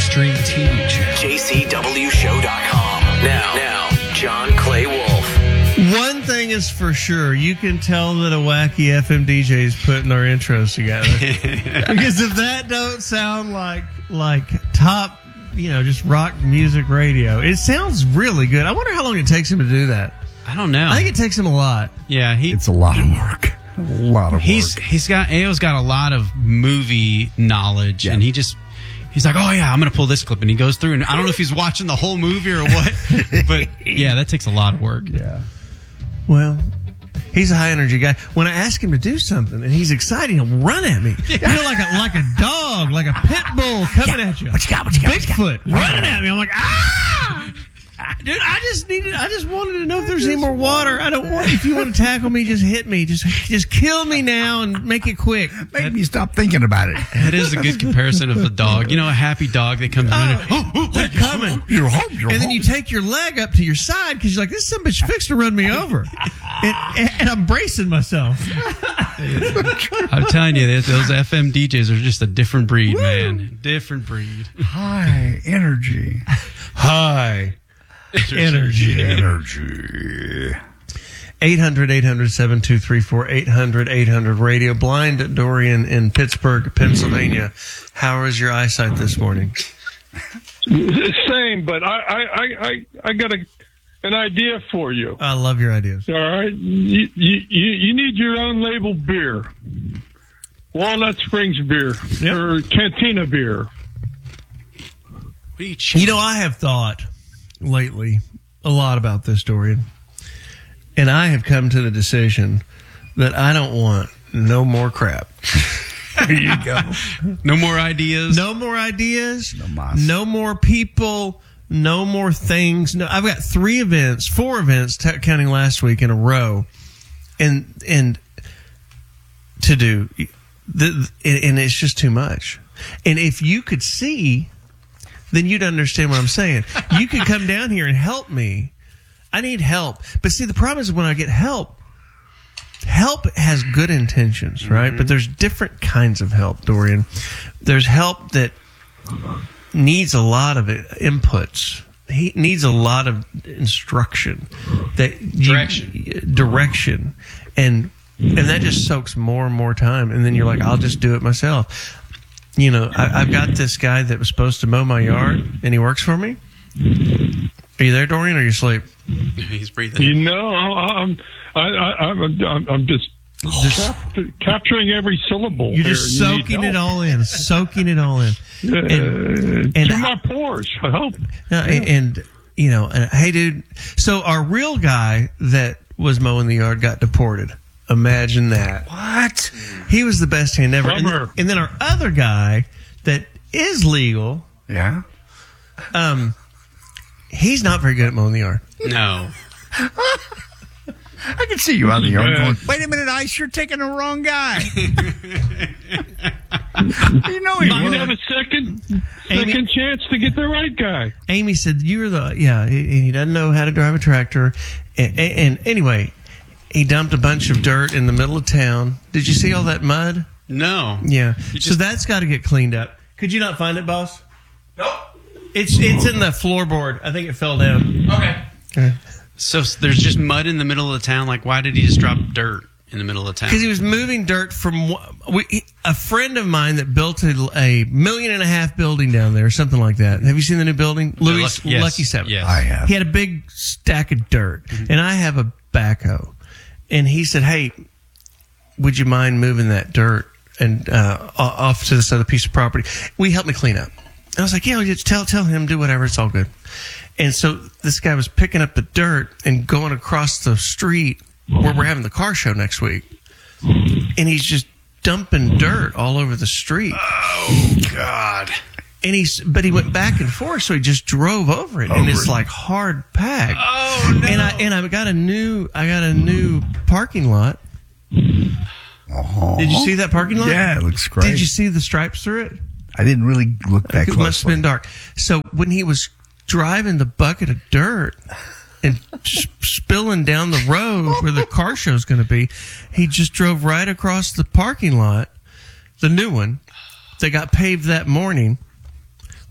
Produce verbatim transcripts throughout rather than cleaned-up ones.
extreme T V channel. J C W show dot com. Now, now, John Clay Wolf. One thing is for sure, you can tell that a wacky F M D J is putting our intros together. Because if that don't sound like like top, you know, just rock music radio, it sounds really good. I wonder how long it takes him to do that. I don't know. I think it takes him a lot. Yeah, he. It's a lot of work. A lot of He's work. he's got A O's got a lot of movie knowledge, Yeah. and he just. He's like, oh, yeah, I'm going to pull this clip. And he goes through, and I don't know if he's watching the whole movie or what, but yeah, that takes a lot of work. Yeah. Well, he's a high energy guy. When I ask him to do something and he's excited, he'll run at me. You know, like a like a dog, like a pit bull coming at you. What you got? What you got? What you got? Bigfoot running at me. I'm like, ah! Dude, I just needed. I just wanted to know if there's any more water. I don't want. If you want to tackle me, just hit me. Just, just kill me now and make it quick. Make me stop thinking about it. That is a good comparison of the dog. You know, a happy dog that comes in and, Oh, oh, they're coming. You're home. You're And then home. you take your leg up to your side because you're like, this son of a bitch fixed to run me over. And, and, and I'm bracing myself. I'm telling you, those F M D Js are just a different breed, Woo. man. Different breed. High energy. High energy. Energy. eight hundred, eight hundred, seven two three four, eight hundred, eight hundred radio. Blind Dorian in Pittsburgh, Pennsylvania. How is your eyesight this morning? Same, but I, I, I, I, I got a, an idea for you. I love your ideas. All right, you, you, you need your own label beer, Walnut Springs beer Yep. or Cantina beer. What are you ch- You know, I have thought lately a lot about this, Dorian. And I have come to the decision that I don't want no more crap. There you go. No more ideas? No more ideas. No mas. No more people. No more things. No, I've got three events, four events, t- counting last week in a row, and and to do, the, and it's just too much. And if you could see, then you'd understand what I'm saying. You could come down here and help me. I need help. But see, the problem is when I get help, help has good intentions, right? Mm-hmm. But there's different kinds of help, Dorian. There's help that needs a lot of inputs. He needs a lot of instruction. That you- Direction. direction. And and that just soaks more and more time. And then you're like, I'll just do it myself. You know, I, I've got this guy that was supposed to mow my yard, and he works for me. Are you there, Dorian, or are you asleep? He's breathing. You know, I'm, I, I, I'm, I'm, I'm just cap- capturing every syllable. You're just here. You need soaking it help. all in, soaking it all in. Uh, And- and to I- my pores. Help. No, and, and you know, and, hey, dude. So our real guy that was mowing the yard got deported. Imagine that. What? He was the best hand ever. And, Bummer. and then our other guy that is legal, Yeah. um, he's not very good at mowing the yard. No. I can see you out in the yard Yeah. going, wait a minute, Ice, you're taking the wrong guy. You know he You would. have a second, Amy- second chance to get the right guy. Amy said, "You're the yeah." He, he doesn't know how to drive a tractor, and, and, and anyway, he dumped a bunch of dirt in the middle of town. Did you see all that mud? No. Yeah. You So just- that's got to get cleaned up. Could you not find it, boss? Nope. It's it's in the floorboard. I think it fell down. Okay. Okay. So s- there's just mud in the middle of the town. Like, why did he just drop dirt in the middle of town? Because he was moving dirt from one- we, a friend of mine that built a, a million and a half building down there, or something like that. Have you seen the new building, Louis Luck- yes, Lucky Seven? yes. I have. He had a big stack of dirt, and I have a backhoe, and he said, "Hey, would you mind moving that dirt and uh, off to this other piece of property? Will you help me clean up?" And I was like, "Yeah, just tell tell him, do whatever, it's all good." And so this guy was picking up the dirt and going across the street where we're having the car show next week, and he's just dumping dirt all over the street. Oh, God. And he's, but he went back and forth, so he just drove over it, and Over it's it. like hard packed. Oh, no. And I and I got a new, I got a new parking lot. Uh-huh. Did you see that parking lot? Yeah, it looks great. Did you see the stripes through it? I didn't really look that It closely. must have been dark. So when he was driving the bucket of dirt and s- spilling down the road where the car show's going to be, he just drove right across the parking lot, the new one, that got paved that morning,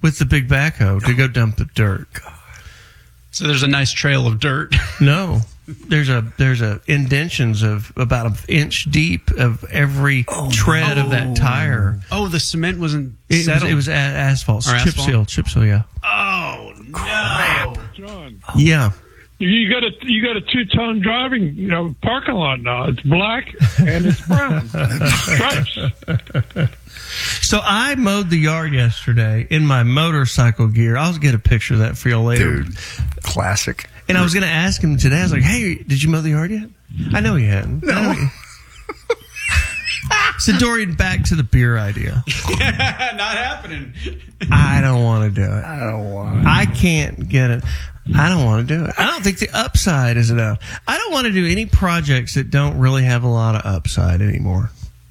with the big backhoe to go dump the dirt. So there's a nice trail of dirt. No, there's a there's a indentions of about an inch deep of every tread of that tire. Oh, the cement wasn't It was, settled. it was a- asphalt, Or chip asphalt? seal, chip seal. Yeah, Oh no! John, yeah. you got a you got a two ton driving you know parking lot now. It's black and it's brown stripes. So I mowed the yard yesterday in my motorcycle gear. I'll get a picture of that for you later. Dude, classic. And I was going to ask him today. I was like, "Hey, did you mow the yard yet?" I know he hadn't. No. So Dorian, back to the beer idea. Not happening. I don't want to do it. I don't want. I can't get it. I don't want to do it. I don't think the upside is enough. I don't want to do any projects that don't really have a lot of upside anymore.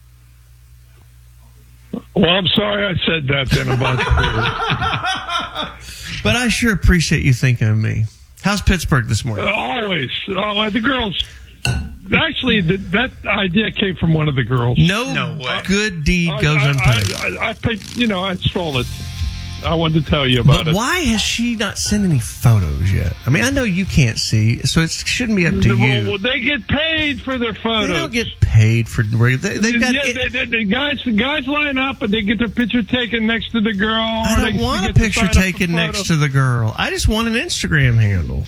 Well, I'm sorry I said that then about the beer. But I sure appreciate you thinking of me. How's Pittsburgh this morning? Always. Oh, the girls. Actually, the, that idea came from one of the girls. No, No way. good deed I, goes I, unpunished. I, I, I picked, you know, I stole it. I wanted to tell you about But it. why has she not sent any photos yet? I mean, I know you can't see, so it shouldn't be up to Well, you. well, they get paid for their They photos. don't get paid for. They, they've got. yeah, they, they, the guys, the guys line up and they get their picture taken next to the girl. I or they don't want a get to picture sign up for taken photos. next to the girl. I just want an Instagram handle.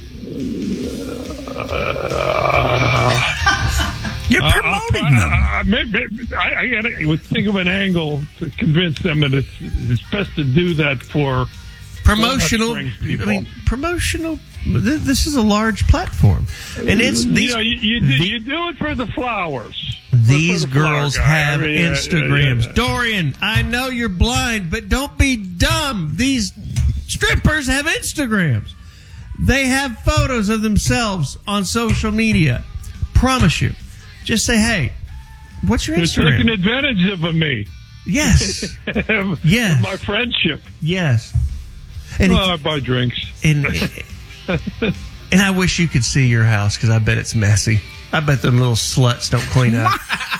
You're Uh, promoting uh, them. uh, maybe, I, I gotta I would think of an angle to convince them that it's, it's best to do that for Promotional. brings I people. mean, promotional. th- This is a large platform, and it's you these. know, you, you, do, you do it for the flowers. These For the flower girls guy. have I mean, yeah, Instagrams. yeah, yeah. Dorian, I know you're blind, but don't be dumb. These strippers have Instagrams. They have photos of themselves on social media. Promise you. Just say, hey, what's your They're taking Instagram? advantage of me. Yes. Yes. My friendship. Yes. And, Well, I if, buy drinks. and, and I wish you could see your house because I bet it's messy. I bet them little sluts don't clean up.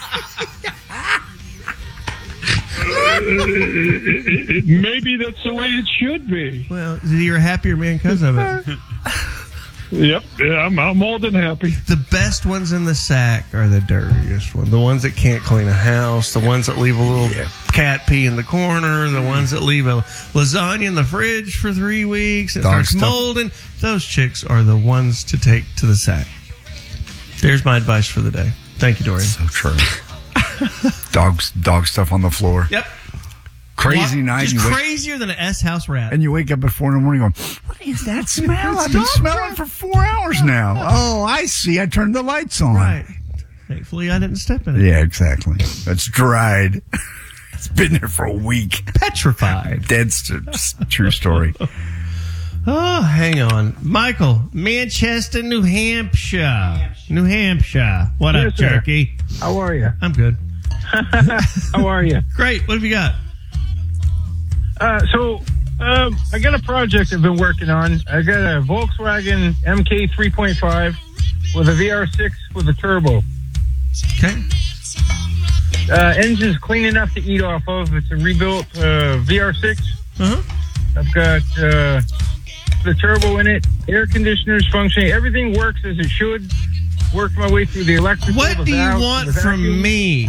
It- it- maybe that's the way it should be. Well, you're a happier man because of it. Yep, yeah, I'm, I'm more than happy. The best ones in the sack are the dirtiest ones. The ones that can't clean a house. The ones that leave a little cat pee in the corner. The ones that leave a lasagna in the fridge for three weeks. It Dog starts stuff. molding. Those chicks are the ones to take to the sack. There's my advice for the day. Thank you, Dorian. So true. Dogs, dog stuff on the floor. Yep. Crazy night. Just You wake, crazier than an S house rat. and you wake up at four in the morning going, what is that smell? I've been smelling for four hours now. Oh, I see. I turned the lights on. Right. Thankfully, I didn't step in it. Yeah, exactly. It's dried. It's been there for a week. Petrified. Dead st- true story. Oh, hang on. Michael, Manchester, New Hampshire. New Hampshire. What up, Yes, sir. Turkey? How are you? I'm good. How are you? Great. What have you got? Uh, so, um, I got a project I've been working on. I got a Volkswagen M K three point five with a V R six with a turbo. Okay. Uh, engine's clean enough to eat off of. It's a rebuilt uh, V R six. Uh-huh. I've got uh, the turbo in it, air conditioners functioning. Everything works as it should. Worked my way through the electrical. What the do you valves, want the from vacuum. me?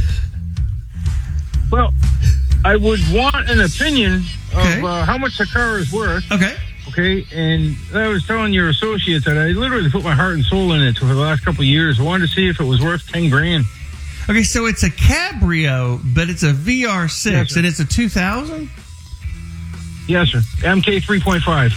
Well, I would want an opinion of Okay. uh, how much the car is worth. Okay. Okay, and I was telling your associates that I literally put my heart and soul in it for the last couple of years. I wanted to see if it was worth ten grand. Okay, so it's a Cabrio, but it's a V R six, Yes, sir. and it's a two thousand? Yes, sir. M K three point five.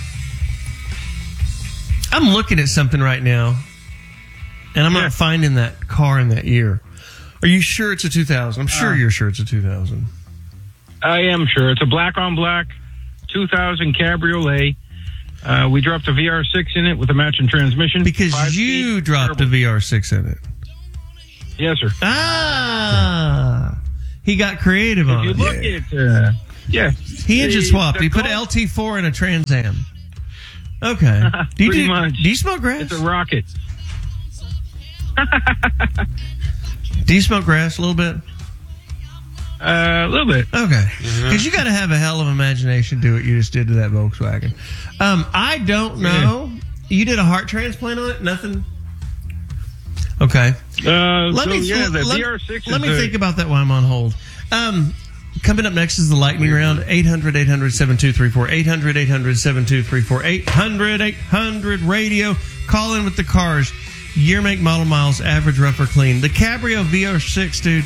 I'm looking at something right now, and I'm Yeah. not finding that car in that year. Are you sure it's a two thousand? I'm sure Uh, you're sure it's a two thousand. I am sure. It's a black on black two thousand Cabriolet. Uh, we dropped a V R six in it with a matching transmission. Because Five you speed dropped a turbo. V R six in it. Yes, sir. Ah! He got creative If on you it. look at, uh, yeah. He engine The- swapped. the He put Gol- L T four in a Trans Am. Okay. Do you, Pretty do, much. do you smoke grass? It's a rocket. Do you smoke grass a little bit? Uh, a little bit. Okay. Because you got to have a hell of imagination to do what you just did to that Volkswagen. Um, I don't know. You did a heart transplant on it? Nothing? Okay. Uh, Let so, me yeah, the let, V R six let is me the- think about that while I'm on hold. Um, coming up next is the lightning round. eight hundred, eight hundred, seven two three four. eight hundred, eight hundred, seven two three four. eight hundred, eight hundred radio. Call in with the cars. Year, make, model, miles, average, rough, or clean. The Cabrio V R six, dude.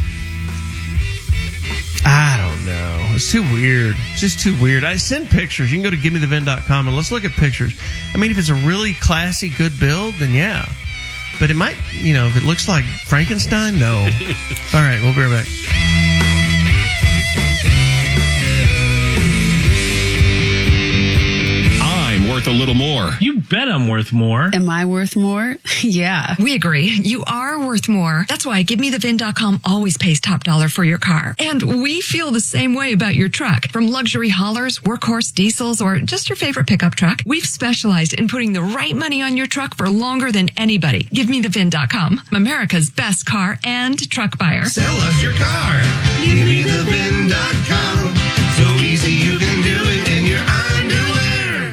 I don't know. It's too weird. It's just too weird. I send pictures. You can go to give me the vin dot com and let's look at pictures. I mean, if it's a really classy, good build, then yeah. But it might, you know, if it looks like Frankenstein, no. All right, we'll be right back. I'm worth a little more. You bet I'm worth more. Am I worth more? Yeah. We agree. You are worth more. That's why give me the vin dot com always pays top dollar for your car. And we feel the same way about your truck. From luxury haulers, workhorse diesels, or just your favorite pickup truck, we've specialized in putting the right money on your truck for longer than anybody. give me the vin dot com, America's best car and truck buyer. Sell us your car. give me the vin dot com. So easy you can do it in your underwear.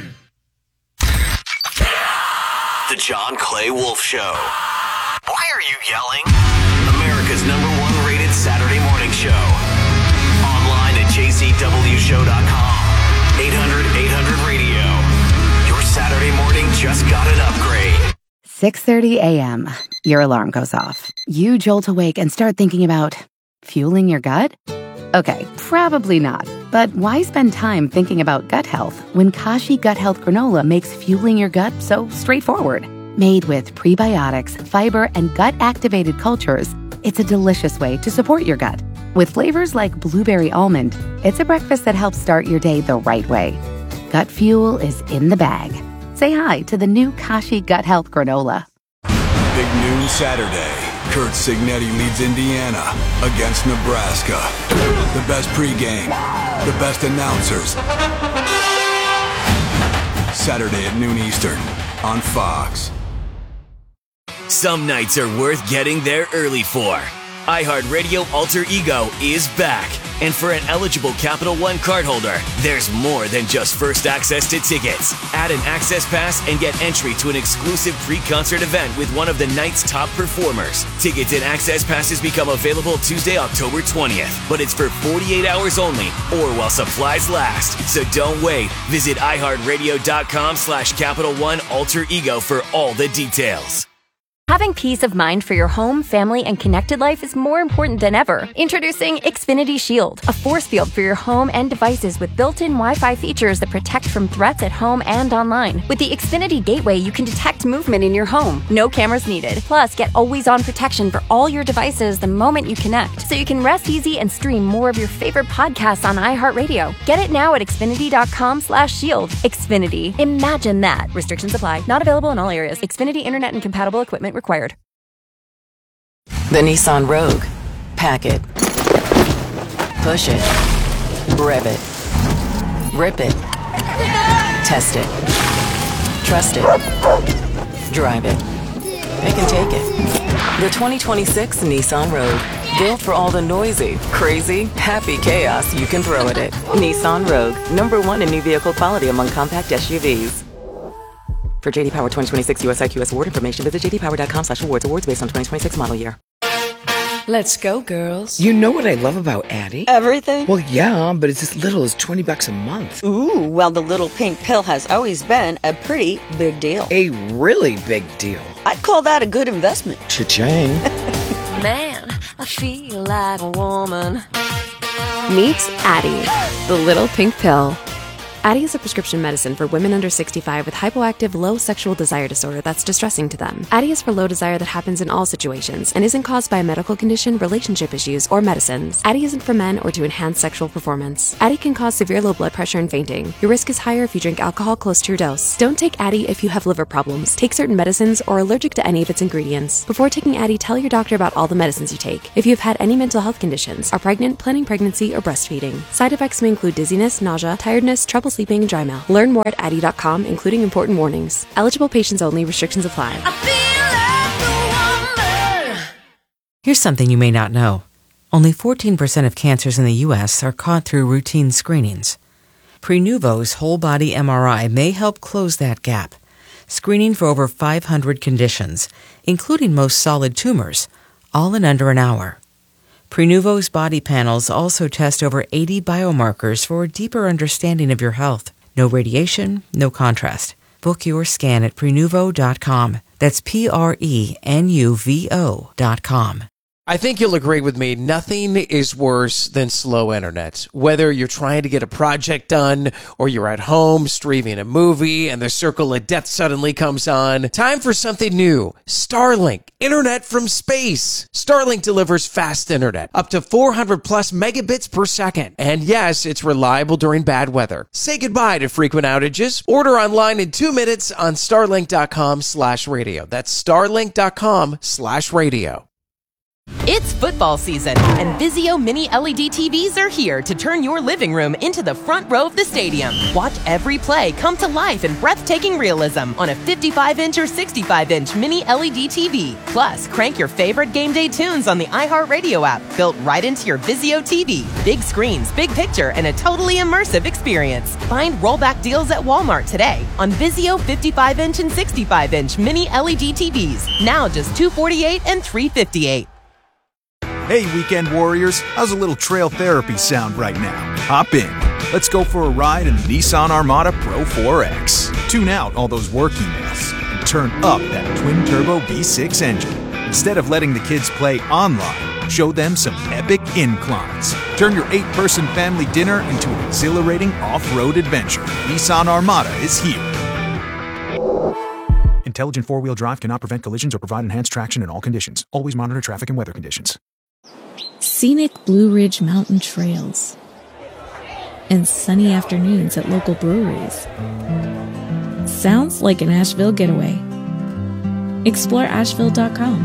The John Clay Wolf Show. Why are you yelling? America's number one rated Saturday morning show. Online at j c w show dot com. eight hundred, eight hundred radio. Your Saturday morning just got an upgrade. six thirty a.m. Your alarm goes off. You jolt awake and start thinking about fueling your gut? Okay, probably not. But why spend time thinking about gut health when Kashi Gut Health Granola makes fueling your gut so straightforward? Made with prebiotics, fiber, and gut-activated cultures, it's a delicious way to support your gut. With flavors like blueberry almond, it's a breakfast that helps start your day the right way. Gut fuel is in the bag. Say hi to the new Kashi Gut Health Granola. Big noon Saturday. Kurt Signetti leads Indiana against Nebraska. The best pregame, the best announcers. Saturday at noon Eastern on Fox. Some nights are worth getting there early for. iHeartRadio Alter Ego is back. And for an eligible Capital One cardholder, there's more than just first access to tickets. Add an access pass and get entry to an exclusive pre-concert event with one of the night's top performers. Tickets and access passes become available Tuesday, October twentieth, but it's for forty-eight hours only or while supplies last. So don't wait. Visit iHeartRadio.com slash Capital One Alter Ego for all the details. Having peace of mind for your home, family, and connected life is more important than ever. Introducing Xfinity Shield, a force field for your home and devices with built-in Wi-Fi features that protect from threats at home and online. With the Xfinity Gateway, you can detect movement in your home. No cameras needed. Plus, get always-on protection for all your devices the moment you connect, so you can rest easy and stream more of your favorite podcasts on iHeartRadio. Get it now at Xfinity.com slash shield. Xfinity. Imagine that. Restrictions apply. Not available in all areas. Xfinity Internet and compatible equipment required. The Nissan Rogue. Pack it. Push it. Rev it. Rip it. Test it. Trust it. Drive it. Pick and take it. The twenty twenty-six Nissan Rogue. Built for all the noisy, crazy, happy chaos you can throw at it. Nissan Rogue. Number one in new vehicle quality among compact S U Vs. For J D Power twenty twenty-six U S I Q S award information, visit j d power dot com slash awards. Awards based on twenty twenty-six model year. Let's go, girls. You know what I love about Addie? Everything? Well, yeah, but it's as little as twenty bucks a month. Ooh, well, the little pink pill has always been a pretty big deal. A really big deal. I'd call that a good investment. Cha-ching. Man, I feel like a woman. Meet Addie, the little pink pill. Addie is a prescription medicine for women under sixty-five with hypoactive low sexual desire disorder that's distressing to them. Addie is for low desire that happens in all situations and isn't caused by a medical condition, relationship issues, or medicines. Addie isn't for men or to enhance sexual performance. Addie can cause severe low blood pressure and fainting. Your risk is higher if you drink alcohol close to your dose. Don't take Addie if you have liver problems, take certain medicines, or are allergic to any of its ingredients. Before taking Addie, tell your doctor about all the medicines you take. If you've had any mental health conditions, are pregnant, planning pregnancy, or breastfeeding. Side effects may include dizziness, nausea, tiredness, trouble sleeping, and dry mouth. Learn more at addie dot com, including important warnings. Eligible patients only. Restrictions apply. Here's something you may not know. Only fourteen percent of cancers in the U S are caught through routine screenings. Prenuvo's whole-body M R I may help close that gap, screening for over five hundred conditions, including most solid tumors, all in under an hour. Prenuvo's body panels also test over eighty biomarkers for a deeper understanding of your health. No radiation, no contrast. Book your scan at Prenuvo dot com. That's P R E N U V O dot com. I think you'll agree with me, nothing is worse than slow internet. Whether you're trying to get a project done or you're at home streaming a movie and the circle of death suddenly comes on, time for something new. Starlink, internet from space. Starlink delivers fast internet, up to four hundred plus megabits per second. And yes, it's reliable during bad weather. Say goodbye to frequent outages. Order online in two minutes on starlink dot com slash radio. That's starlink dot com slash radio. It's football season, and Vizio Mini L E D T Vs are here to turn your living room into the front row of the stadium. Watch every play come to life in breathtaking realism on a fifty-five inch or sixty-five inch Mini L E D T V. Plus, crank your favorite game day tunes on the iHeartRadio app, built right into your Vizio T V. Big screens, big picture, and a totally immersive experience. Find rollback deals at Walmart today on Vizio fifty-five inch and sixty-five inch Mini L E D T Vs. Now just two hundred forty-eight dollars and three hundred fifty-eight dollars. Hey, weekend warriors, how's a little trail therapy sound right now? Hop in. Let's go for a ride in the Nissan Armada Pro four X. Tune out all those work emails and turn up that twin-turbo V six engine. Instead of letting the kids play online, show them some epic inclines. Turn your eight-person family dinner into an exhilarating off-road adventure. Nissan Armada is here. Intelligent four-wheel drive cannot prevent collisions or provide enhanced traction in all conditions. Always monitor traffic and weather conditions. Scenic Blue Ridge Mountain trails and sunny afternoons at local breweries. Sounds like an Asheville getaway. Explore asheville dot com.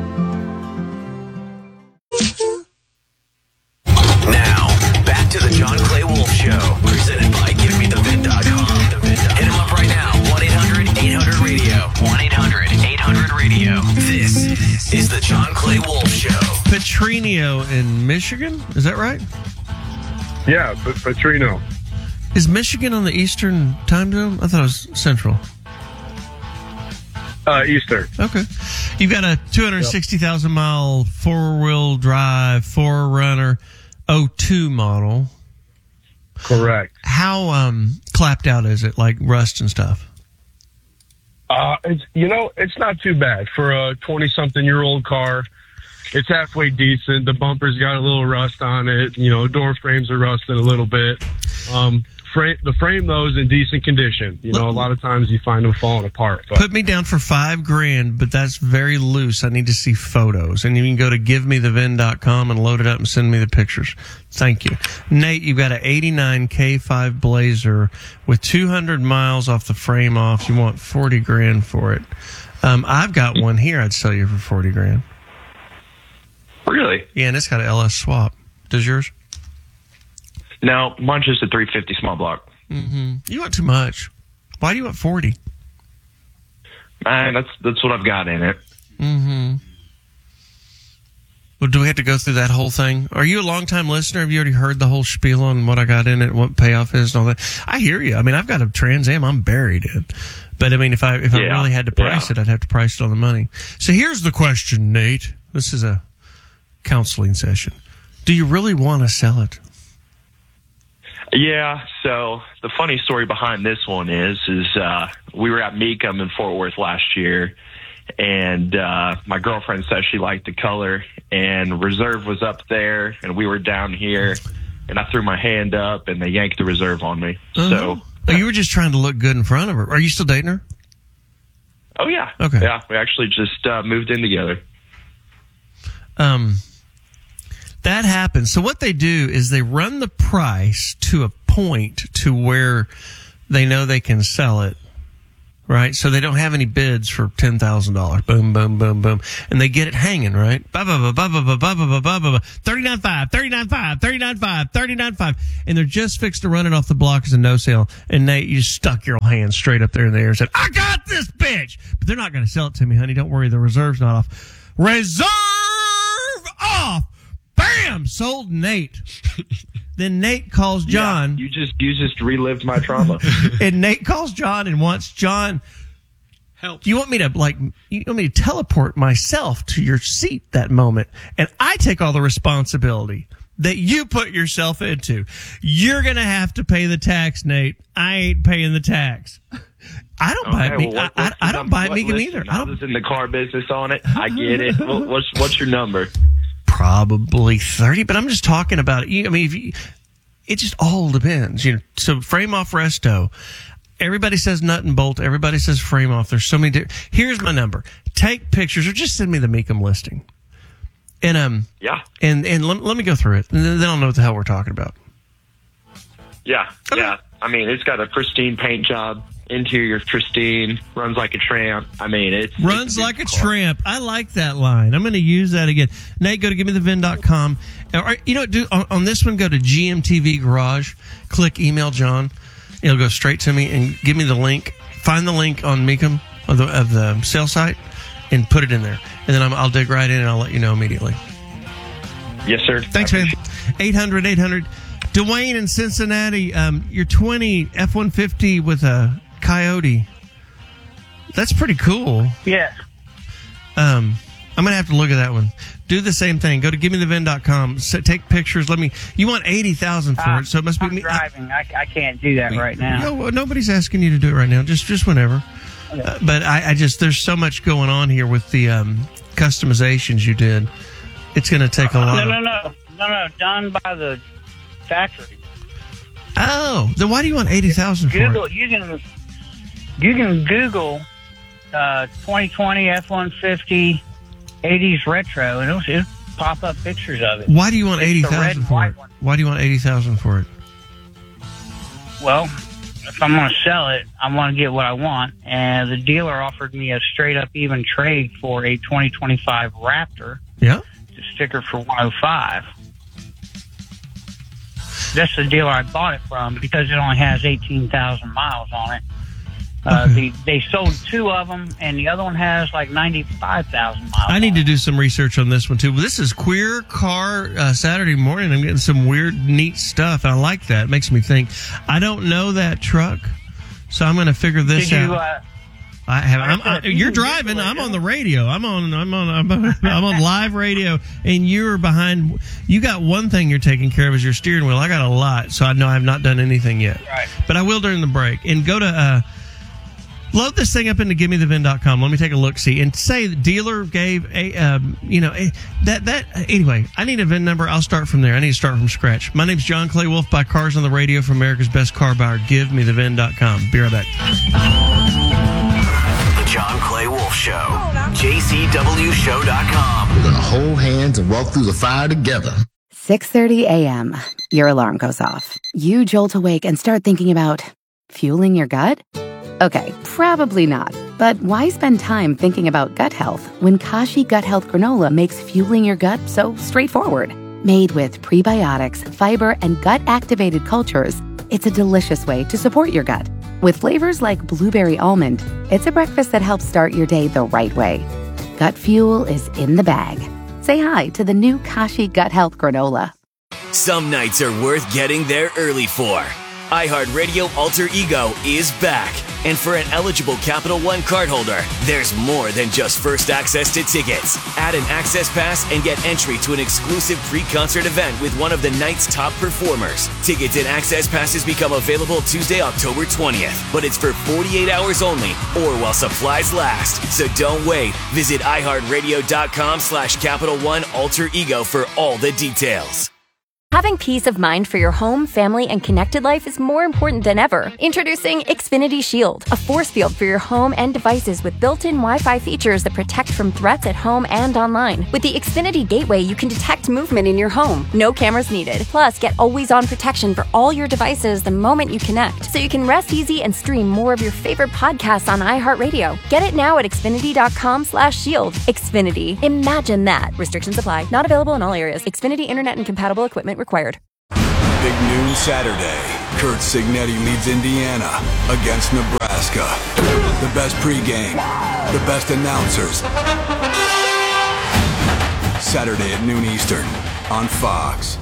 Now, back to the John Clay Wolf Show, presented by Give Me The Vin dot com. Hit him up right now, one eight hundred eight hundred radio. one eight hundred eight hundred radio. This is the John Clay Wolf Show. Petrino in Michigan, is that right? Yeah, but Petrino. Is Michigan on the Eastern time zone? I thought it was Central. Uh, Eastern. Okay. You've got a two hundred sixty thousand mile four-wheel drive four runner oh two model. Correct. How um, clapped out is it, like rust and stuff? Uh, it's, you know, it's not too bad for a twenty-something-year-old car. It's halfway decent. The bumper's got a little rust on it. You know, door frames are rusted a little bit. Um, frame, the frame, though, is in decent condition. You know, a lot of times you find them falling apart. But. Put me down for five grand, but that's very loose. I need to see photos. And you can go to give me the vin dot com and load it up and send me the pictures. Thank you. Nate, you've got an eighty-nine K five Blazer with two hundred miles off the frame off. You want forty grand for it. Um, I've got one here I'd sell you for forty grand. Really? Yeah, and it's got an L S swap. Does yours? No, mine's just a three fifty small block. Mm-hmm. You want too much. Why do you want forty? Man, that's that's what I've got in it. Mm-hmm. Well, do we have to go through that whole thing? Are you a long-time listener? Have you already heard the whole spiel on what I got in it, what payoff is, and all that? I hear you. I mean, I've got a Trans Am I'm buried in. But, I mean, if I if yeah. I really had to price yeah. it, I'd have to price it on the money. So here's the question, Nate. This is a counseling session. Do you really want to sell it? Yeah, so the funny story behind this one is, is uh, we were at Mecum in Fort Worth last year, and uh, my girlfriend said she liked the color, and Reserve was up there, and we were down here, and I threw my hand up, and they yanked the Reserve on me. Uh-huh. So, oh, you were just trying to look good in front of her. Are you still dating her? Oh, yeah. Okay. Yeah, we actually just uh, moved in together. Um, that happens. So what they do is they run the price to a point to where they know they can sell it, right? So they don't have any bids for ten thousand dollars. Boom, boom, boom, boom. And they get it hanging, right? thirty-nine five, thirty-nine five, thirty-nine five, thirty-nine five. And they're just fixed to run it off the block as a no sale. And Nate, you stuck your hand straight up there in the air and said, I got this bitch! But they're not going to sell it to me, honey. Don't worry. The reserve's not off. Reserve off! Bam! bam, sold Nate. Then Nate calls John. Yeah, you just you just relived my trauma. And Nate calls John and wants John. Help. You want me to like? You want me to teleport myself to your seat that moment, and I take all the responsibility that you put yourself into. You're gonna have to pay the tax, Nate. I ain't paying the tax. I don't Okay, buy me. well, what- I, what's I, I the don't number? buy What- Meekum listen, either. I I don't. was in the car business on it. I get it. What- what's what's your number? Probably thirty, but I'm just talking about it. You- I mean, if you, it just all depends. You know. So frame off resto. Everybody says nut and bolt. Everybody says frame off. There's so many. Di- Here's my number. Take pictures or just send me the Meekum listing. And um. Yeah. And and let, let me go through it. And then I'll know what the hell we're talking about. Yeah, yeah. I mean, it's got a pristine paint job. Interior pristine. Runs like a tramp. I mean, it's Runs like a tramp. I like that line. I'm going to use that again. Nate, go to give me the vin dot com. Or, you know what, do on, on this one, go to G M T V Garage. Click email John. It'll go straight to me and give me the link. Find the link on Meekum of the, of the sales site and put it in there. And then I'm, I'll dig right in and I'll let you know immediately. Yes, sir. Thanks, man. eight hundred eight hundred Dwayne in Cincinnati, um, you're twenty F one fifty with a Coyote. That's pretty cool. Yeah. Um, I'm going to have to look at that one. Do the same thing. Go to give me the vin dot com. So take pictures. Let me. You want eighty thousand for Uh, it, so it must be I'm me. driving. I, I can't do that right now. No, well, nobody's asking you to do it right now. Just just whenever. Uh, but I, I just there's so much going on here with the um, customizations you did. It's going to take a lot. No, of, no, no, no, no. Done by the factory. Oh, then why do you want eighty thousand for Google. it? You can you can Google uh, twenty twenty F one fifty eighties retro, and it'll, it'll pop up pictures of it. Why do you want It's eighty the red thousand and for white it? one. Why do you want eighty thousand for it? Well, if I'm going to sell it, I want to get what I want, and the dealer offered me a straight up even trade for a twenty twenty-five Raptor. Yeah. The sticker for one oh five. That's the dealer I bought it from because it only has eighteen thousand miles on it. Uh, Okay. the, they sold two of them, and the other one has like ninety-five thousand miles. I need to do some research on this one too. This is Queer Car uh, Saturday morning. I'm getting some weird, neat stuff. I like that. It makes me think. I don't know that truck, so I'm going to figure this Did out. you, uh, I have. like I'm, I said, I, if you you're can driving. Google it, I'm on the radio. I'm on. I'm on. I'm on, I'm on live radio, and you're behind. You got one thing you're taking care of is your steering wheel. I got a lot, so I know I've not done anything yet. Right. But I will during the break. And go to. Uh, Load this thing up into give me the vin dot com. Let me take a look, see, and say the dealer gave a, um, you know, a, that that. Anyway, I need a V I N number. I'll start from there. I need to start from scratch. My name's John Clay Wolf. Buy cars on the radio from America's best car buyer. give me the vin dot com. Be right back. The John Clay Wolf Show. J C W show dot com. We're going to hold hands and walk through the fire together. six thirty a.m. Your alarm goes off. You jolt awake and start thinking about fueling your gut? Okay, probably not. But why spend time thinking about gut health when Kashi Gut Health Granola makes fueling your gut so straightforward? Made with prebiotics, fiber, and gut-activated cultures, it's a delicious way to support your gut. With flavors like blueberry almond, it's a breakfast that helps start your day the right way. Gut fuel is in the bag. Say hi to the new Kashi Gut Health Granola. Some nights are worth getting there early for. iHeartRadio Alter Ego is back. And for an eligible Capital One cardholder, there's more than just first access to tickets. Add an access pass and get entry to an exclusive pre-concert event with one of the night's top performers. Tickets and access passes become available Tuesday, October twentieth, but it's for forty-eight hours only or while supplies last. So don't wait. Visit iHeartRadio.com slash Capital One Alter Ego for all the details. Having peace of mind for your home, family, and connected life is more important than ever. Introducing Xfinity Shield, a force field for your home and devices with built-in Wi-Fi features that protect from threats at home and online. With the Xfinity Gateway, you can detect movement in your home. No cameras needed. Plus, get always-on protection for all your devices the moment you connect, so you can rest easy and stream more of your favorite podcasts on iHeartRadio. Get it now at Xfinity.com slash shield. Xfinity. Imagine that. Restrictions apply. Not available in all areas. Xfinity Internet and compatible equipment required. Big noon Saturday. Kurt Signetti leads Indiana against Nebraska. The best pregame, the best announcers. Saturday at noon Eastern on Fox.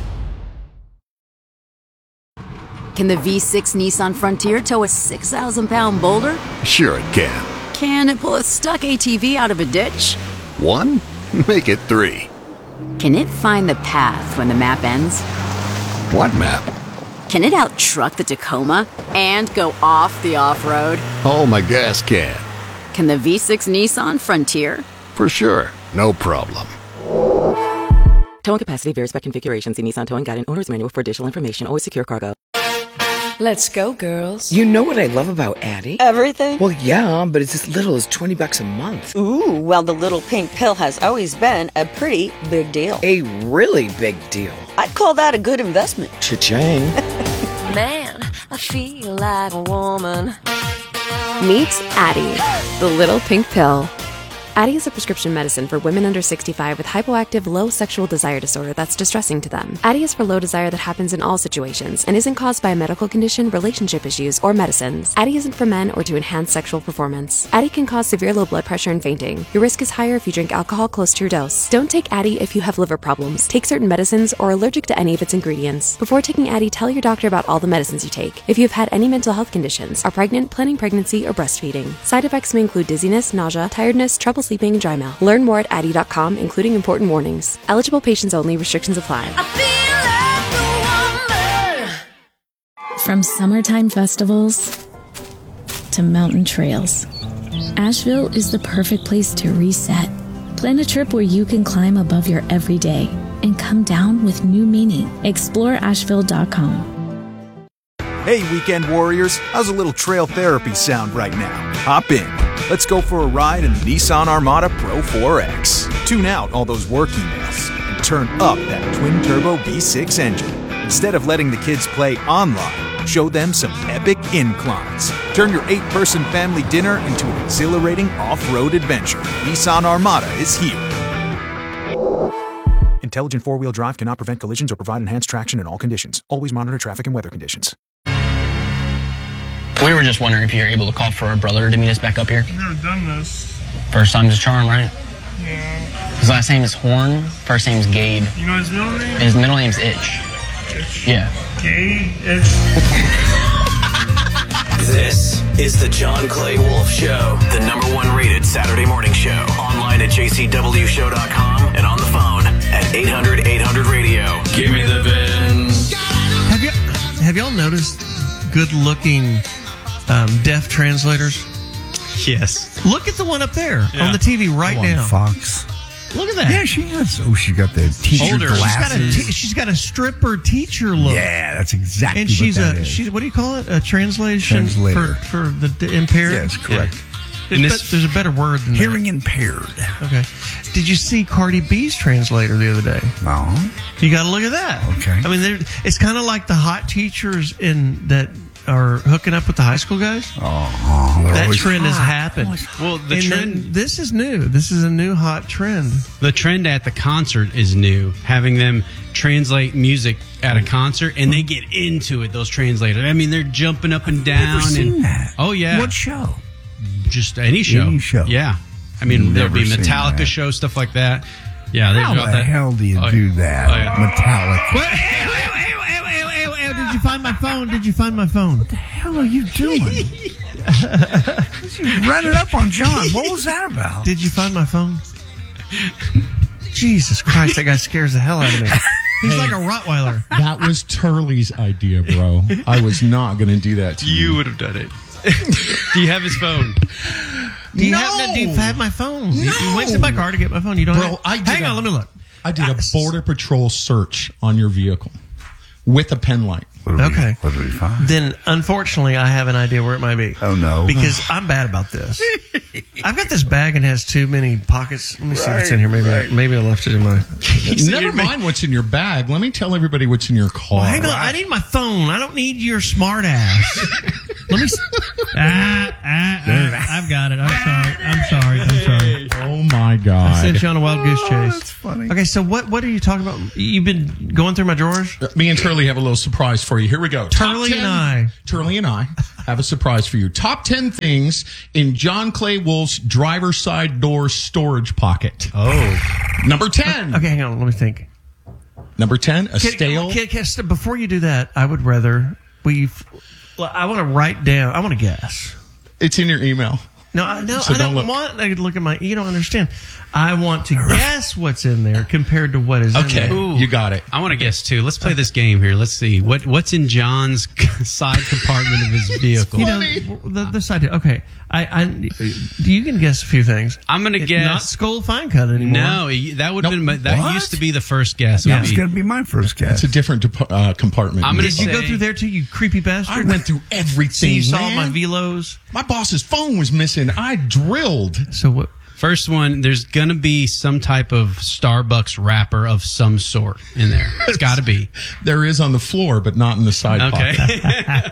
Can the V six Nissan Frontier tow a six thousand pound boulder? Sure it can. Can it pull a stuck A T V out of a ditch? One? Make it three. Can it find the path when the map ends? What map? Can it out-truck the Tacoma and go off the off-road? Oh, my gas can. Can the V six Nissan Frontier? For sure. No problem. Towing capacity varies by configuration. See Nissan Towing Guide and Owner's Manual for additional information. Always secure cargo. Let's go, girls. You know what I love about Addie? Everything? Well, yeah, but it's as little as twenty bucks a month. Ooh, well, the little pink pill has always been a pretty big deal. A really big deal. I'd call that a good investment. Cha-ching. Man, I feel like a woman. Meet Addie, the little pink pill. Addie is a prescription medicine for women under sixty-five with hypoactive low sexual desire disorder that's distressing to them. Addie is for low desire that happens in all situations and isn't caused by a medical condition, relationship issues, or medicines. Addie isn't for men or to enhance sexual performance. Addie can cause severe low blood pressure and fainting. Your risk is higher if you drink alcohol close to your dose. Don't take Addie if you have liver problems, take certain medicines, or are allergic to any of its ingredients. Before taking Addie, tell your doctor about all the medicines you take. If you have had any mental health conditions, are pregnant, planning pregnancy, or breastfeeding. Side effects may include dizziness, nausea, tiredness, trouble sleeping, and dry mouth. Learn more at addie dot com, including important warnings. Eligible patients only. Restrictions apply. From summertime festivals to mountain trails, Asheville is the perfect place to reset. Plan a trip where you can climb above your everyday and come down with new meaning. explore asheville dot com. Hey, weekend warriors, how's a little trail therapy sound right now? Hop in. Let's go for a ride in the Nissan Armada Pro four X. Tune out all those work emails and turn up that twin-turbo V six engine. Instead of letting the kids play online, show them some epic inclines. Turn your eight-person family dinner into an exhilarating off-road adventure. Nissan Armada is here. Intelligent four-wheel drive cannot prevent collisions or provide enhanced traction in all conditions. Always monitor traffic and weather conditions. We were just wondering if you're able to call for our brother to meet us back up here. I've never done this. First time's a charm, right? Yeah. His last name is Horn. First name's Gabe. You know his middle name? His middle name's Itch. Itch. Yeah. Gabe Itch. This is the John Clay Wolf Show, the number one rated Saturday morning show. Online at j c w show dot com and on the phone at eight hundred eight hundred radio. Give me the VIN. Have you have y'all noticed good-looking um, deaf translators? Yes. Look at the one up there Yeah. on the T V right On now. Fox. Look at that. Yeah, she has. Oh, she got the teacher Older. She's got, a glasses. t- she's got a stripper teacher look. Yeah, that's exactly And what she's that a is. she's what do you call it? A translation Translator. for for the d- impaired. Yes, correct. There's, be- there's a better word than Hearing that. impaired. Okay. Did you see Cardi B's translator the other day? No. You got to look at that. Okay. I mean, they're- it's kind of like the hot teachers in that are hooking up with the high school guys. Oh, they're that always trend has hot. happened. Well, the and trend. Then, this is new. This is a new hot trend. The trend at the concert is new. Having them translate music at a concert, and they get into it. Those translators. I mean, they're jumping up and down. Never seen and, that. Oh yeah. What show? Just any show. Any show. Yeah. I mean, there'll be Never seen Metallica that. show, stuff like that. Yeah. They How got the that. hell do you Oh, do yeah. that? Oh, yeah. Metallica. Wait, hey, wait, wait, wait, wait, wait, wait, wait. Did you find my phone? Did you find my phone? What the hell are you doing? You run it up on John. What was that about? Did you find my phone? Jesus Christ, that guy scares the hell out of me. He's Hey. like a Rottweiler. That was Turley's idea, bro. I was not going to do that to you. You would have done it. Do you have his phone? Do you No. have do you have my phone? You- No. You went to my car to get my phone. You don't Bro, have I did Hang a- on, let me look. I did a border patrol search on your vehicle with a pen light. Okay. What did we find? Then, unfortunately, I have an idea where it might be. Oh, no. Because I'm bad about this. I've got this bag and it has too many pockets. Let me see what's in here. Maybe I, maybe I left it in my... Never mind what's in your bag. Let me tell everybody what's in your car. Well, hang on. I need my phone. I don't need your smart ass. Let me... s- Ah, ah, ah, I've got it. I'm sorry. I'm sorry. I'm sorry. Oh, my God. I sent you on a wild goose chase. That's funny. Okay, so what, what are you talking about? You've been going through my drawers? Me and Turley have a little surprise for you. Here we go. Top Turley ten and I. Turley and I have a surprise for you. Top ten things in John Clay Wolf's driver's side door storage pocket. Oh. Number ten. Okay, hang on. Let me think. Number ten, a Can- stale. can- can- can- before you do that, I would rather we. Well, I want to write down. I want to guess. It's in your email. No, I, no, So I don't don't look. want. I could look at my. You don't understand. I want to guess what's in there compared to what is Okay, in there. you got it. I want to guess too. Let's play this game here. Let's see what what's in John's side compartment of his vehicle. You know, the, the side. Okay, I, I. You can guess a few things. I'm going to It's guess not Skull Fine Cut anymore. No, that would have been my, that what? used to be the first guess. Yeah, Would it's be- going to be my first guess. It's a different dep- uh, compartment. I'm gonna Did you go say- through there too, you creepy bastard? I went through everything. So you saw man. my velos. My boss's phone was missing. I drilled. So what? First one, there's going to be some type of Starbucks wrapper of some sort in there. It's got to be. There is on the floor, but not in the side Okay. pocket.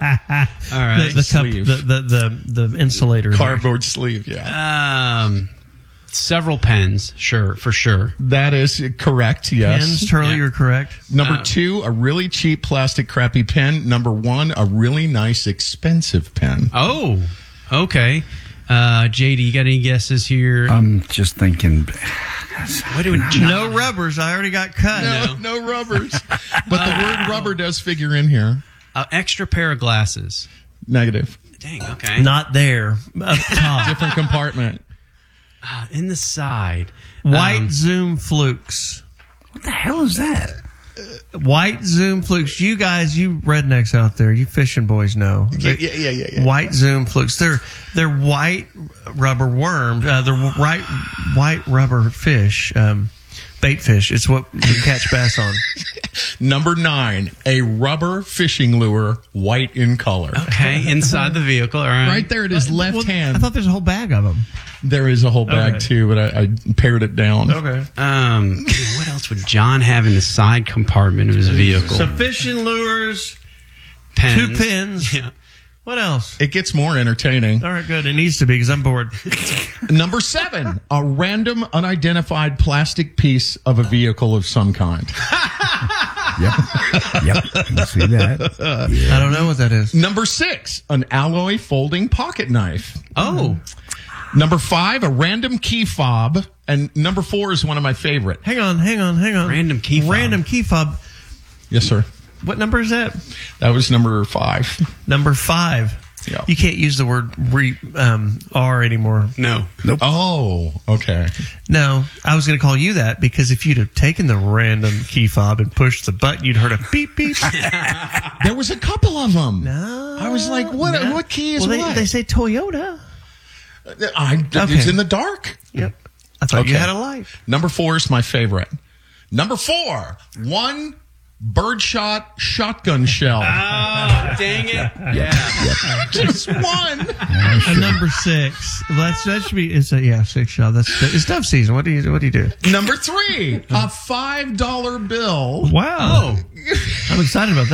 All right. The, the cup, sleeve. the, the the the insulator. there. Cardboard sleeve, yeah. Um, several pens, sure, for sure. That is correct, yes. Pens, Turley, Yeah. you're correct. Number Uh, two, a really cheap plastic crappy pen. Number one, a really nice expensive pen. Oh, okay. Uh, J D, you got any guesses here? I'm just thinking. what do we, No rubbers. I already got cut. No, no rubbers. But the word rubber does figure in here. uh, extra pair of glasses. Negative. Dang, okay. Not there. Up top. Different compartment. Uh, in the side. White Um, Zoom Flukes. What the hell is that? White Zoom Flukes. You guys, you rednecks out there, you fishing boys know. Yeah, yeah, yeah, yeah, yeah. White Zoom Flukes. They're they're white rubber worms. Uh, they're white white rubber fish. Um, bait fish. It's what you catch bass on. Number nine, a rubber fishing lure, white in color. Okay, inside the vehicle. All right. Right there, it is left Well, hand. I thought there's a whole bag of them. There is a whole bag Okay. too, but I, I pared it down. Okay. Um, what else would John have in the side compartment of his vehicle? Some fishing lures. Pens. Two pins. Yeah. What else? It gets more entertaining. All right, good. It needs to be because I'm bored. Number seven, a random unidentified plastic piece of a vehicle of some kind. Yep. Yep. I see that. I don't know what that is. Number six, an alloy folding pocket knife. Oh. Number five, a random key fob. And number four is one of my favorite. Hang on, hang on, hang on. Random key fob. Random key fob. Yes, sir. What number is that? That was number five. Number five. Yeah. You can't use the word re, um, R anymore. No. Nope. Oh, okay. No, I was going to call you that because if you'd have taken the random key fob and pushed the button, you'd heard a beep beep. There was a couple of them. No, I was like, what? no. What key is well, they, what? they say Toyota. I, Okay. It's in the dark. Yep. I thought you Okay. had a light. Number four is my favorite. Number four, one birdshot shotgun shell. Oh, dang it. Yeah. Just one. A number six. Well, that's, that should be. It's a yeah six shot. That's it's dove season. What do you what do you do? Number three, a five dollar bill. Wow. I'm excited about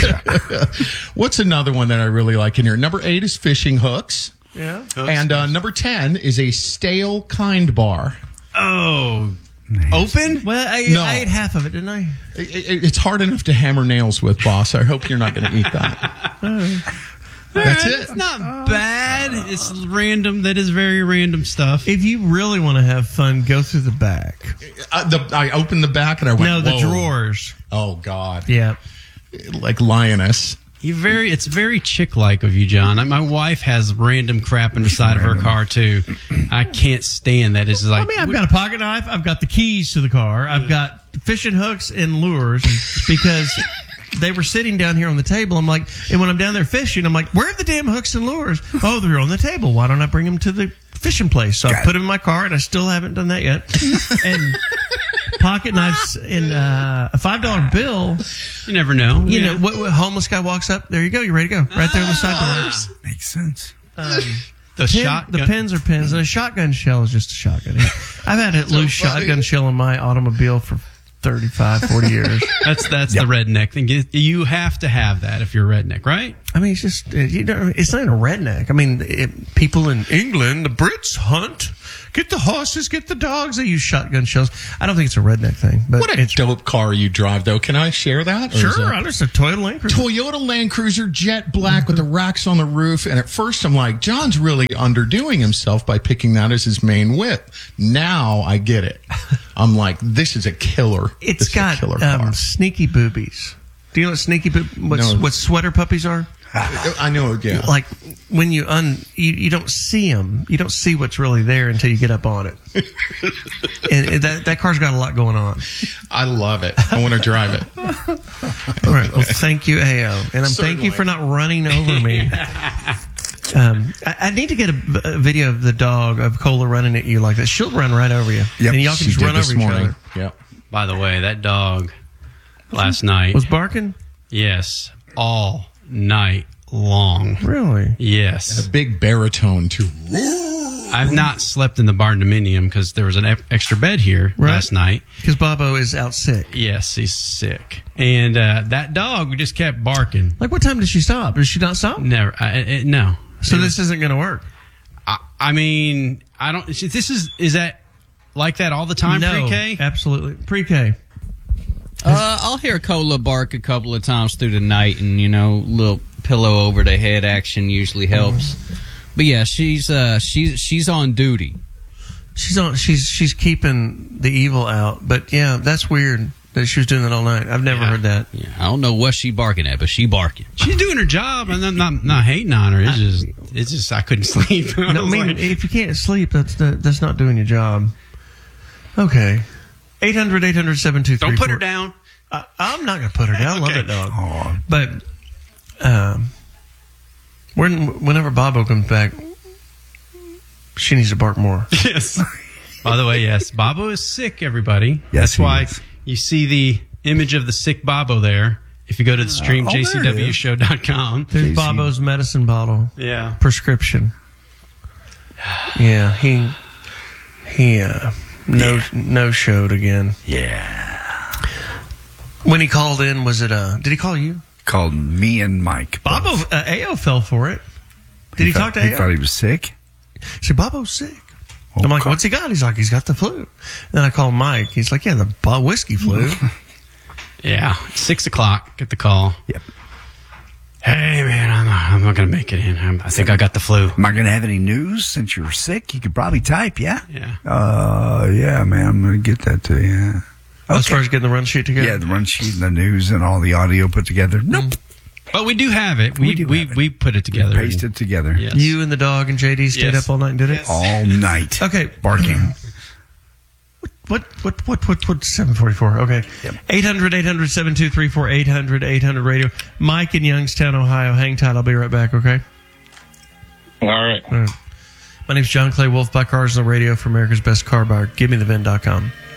that. What's another one that I really like in here? Number eight is fishing hooks. Yeah. And uh, number ten is a stale kind bar. Oh. Open? Well, I, No. I ate half of it, didn't I? It, it, it's hard enough to hammer nails with, boss. I hope you're not going to eat that. That's it. It's not bad. It's random. That is very random stuff. If you really want to have fun, go through the back. Uh, the, I opened the back and I went, No, the whoa. drawers. Oh, God. Yeah. Like lioness. You very, it's very chick-like of you, John. My wife has random crap in the side of her car too. I can't stand that. It's like, I mean, I've got a pocket knife. I've got the keys to the car. I've got fishing hooks and lures because they were sitting down here on the table. I'm like, and when I'm down there fishing, I'm like, where are the damn hooks and lures? Oh, they're on the table. Why don't I bring them to the fishing place? So I put them in my car, and I still haven't done that yet. And pocket knives and uh, a five dollar bill. you never know. You Yeah. know, what, what homeless guy walks up. There you go. You're ready to go. Right there on the side door. Makes sense. Um, the Pin, shotgun. the pins are pins, and a shotgun shell is just a shotgun. I've had a loose funny. shotgun shell in my automobile for thirty-five, forty years. That's that's the redneck thing. You- You have to have that if you're a redneck, right? I mean, it's just, you know, it's not even a redneck. I mean, it, people in England, the Brits hunt, get the horses, get the dogs, they use shotgun shells. I don't think it's a redneck thing, but What a it's dope car you drive, though. Can I share that? Or is sure. that- I'm just a Toyota Land Cruiser. Toyota Land Cruiser, jet black with the racks on the roof. And at first I'm like, John's really underdoing himself by picking that as his main whip. Now I get it. I'm like, this is a killer. It's This is a got killer car. um, sneaky boobies. Do you know what sneaky boob, what's, No. what sweater puppies are? I know, yeah. Like when you un, you, you don't see them. You don't see what's really there until you get up on it. And that that car's got a lot going on. I love it. I want to drive it. All right. Well, thank you, A O, and I'm thank you for not running over me. Um, I, I need to get a, a video of the dog of Cola running at you like that. She'll run right over you, Yep, and y'all can she just did run this over each morning. other. Yep. By the way, that dog last night Was barking? Yes, all night long. Really? Yes. A big baritone too. I've not slept in the barn dominium because there was an e- extra bed here Right. last night. Because Bobo is out sick. Yes, he's sick, and uh, that dog just kept barking. Like, what time did she stop? Did she not stop? Never. I, it, no. So It this was- isn't going to work. I, I mean, I don't. This is is that like that all the time? No, Pre-K? absolutely. Pre-K. Uh, I'll hear Cola bark a couple of times through the night, and you know, little pillow over the head action usually helps. But yeah, she's uh, she's she's on duty. She's on. She's she's keeping the evil out. But yeah, that's weird that she was doing that all night. I've never heard that. Yeah, I don't know what she barking at, but she barking. She's doing her job, and I'm not not hating on her. It's just it's just I couldn't sleep. I No, I was mean, like- if you can't sleep, that's that, that's not doing your job. Okay. eight hundred, eight hundred, seven two three. Don't put her down. I, I'm not going to put her down. I love Okay. that dog. But um, when whenever Bobo comes back, she needs to bark more. Yes. By the way, yes, Bobo is sick, everybody. Yes, That's he why is. you see the image of the sick Bobo there. If you go to the stream, Oh, there j c w show dot com. There's Bobo's medicine bottle. Yeah. Prescription. Yeah, he he uh, no no showed again. Yeah. When he called in, was it uh? Did he call you? Called me and Mike. Bobo uh, A O fell for it. Did he, thought, talk to He A O? thought he was sick. He said, Bobo's sick. I'm like, what's he got? He's like, he's got the flu. Then I called Mike. He's like, yeah, the bo- whiskey flu. Yeah, six o'clock. Get the call. Yep. Hey man, I'm not, I'm not gonna make it in. I'm, I think I got the flu. Am I going to have any news since you were sick? You could probably type, yeah? Yeah. Uh, yeah, man, I'm going to get that to you. As far as getting the run sheet together? Yeah, the run sheet and the news and all the audio put together. Nope. But we do have it. We We do we, have it. we put it together. Paste it together. Yes. You and the dog and J D stayed Yes. up all night and did it? All night. Okay. Barking. What, what, what, what, what, seven forty-four. Okay. eight hundred, eight hundred, seven two three four, eight hundred, eight hundred radio. Mike in Youngstown, Ohio. Hang tight. I'll be right back, okay? All right. All right. My name's John Clay Wolf. Buy cars on the radio for America's Best Car Buyer. Give me the V I N dot com.